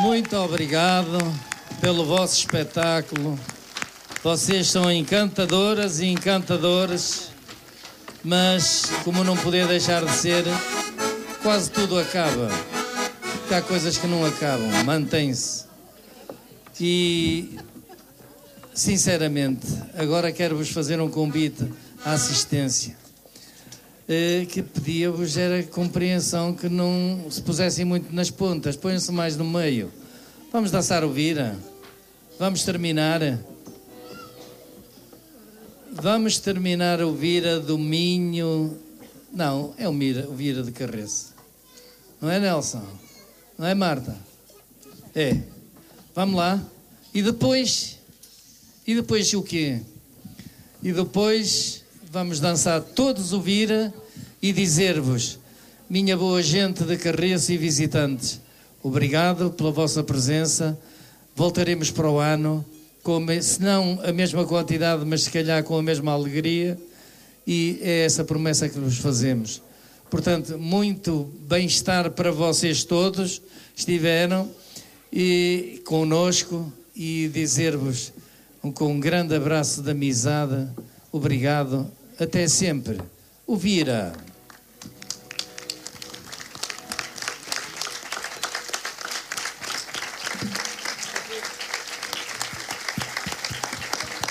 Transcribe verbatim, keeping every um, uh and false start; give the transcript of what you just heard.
Muito obrigado pelo vosso espetáculo. Vocês são encantadoras e encantadores, mas, como não podia deixar de ser, quase tudo acaba. Porque há coisas que não acabam, mantém-se. E, sinceramente, agora quero-vos fazer um convite à assistência. Que pedia-vos era compreensão, que não se pusessem muito nas pontas, ponham-se mais no meio. Vamos dançar o vira? Vamos terminar? Vamos terminar o vira do Minho. Não, é o, Mira, o vira de Carreço. Não é, Nelson? Não é, Marta? É. Vamos lá. E depois? E depois o quê? E depois vamos dançar todos o vira e dizer-vos, minha boa gente de Carreço e visitantes, obrigado pela vossa presença. Voltaremos para o ano, com, se não a mesma quantidade, mas se calhar com a mesma alegria, e é essa promessa que vos fazemos. Portanto, muito bem-estar para vocês todos, estiveram e conosco, e dizer-vos um, com um grande abraço de amizade, obrigado, até sempre. O Vira.